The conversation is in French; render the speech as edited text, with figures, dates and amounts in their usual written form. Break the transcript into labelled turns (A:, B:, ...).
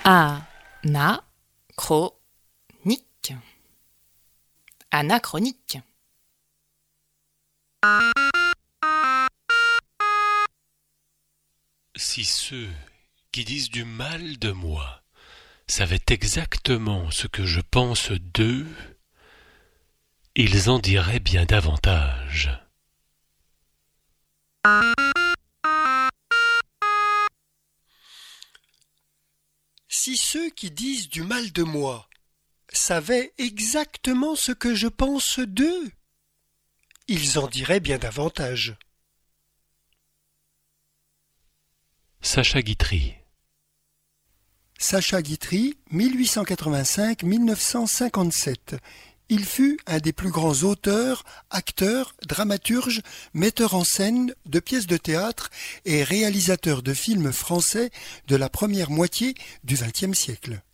A: Anachronique. Anachronique.
B: Si ceux qui disent du mal de moi savaient exactement ce que je pense d'eux, ils en diraient bien davantage.
C: Si ceux qui disent du mal de moi savaient exactement ce que je pense d'eux, ils en diraient bien davantage.
B: Sacha Guitry.
C: Sacha Guitry, 1885-1957. Il fut un des plus grands auteurs, acteurs, dramaturges, metteurs en scène de pièces de théâtre et réalisateur de films français de la première moitié du XXe siècle.